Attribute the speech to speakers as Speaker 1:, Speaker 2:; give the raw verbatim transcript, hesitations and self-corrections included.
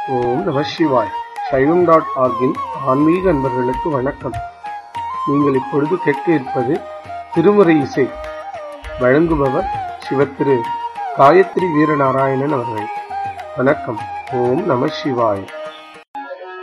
Speaker 1: ஓம் நம சிவாய். சைவம் டாட் ஆர்கின் ஆன்மீக அன்பர்களுக்கு வணக்கம். நீங்கள் இப்பொழுது கேட்க இருப்பது திருமுறை இசை. வழங்குபவர் சிவத்திரு காயத்ரி வீரநாராயணன் அவர்கள். வணக்கம். ஓம் நம சிவாய்.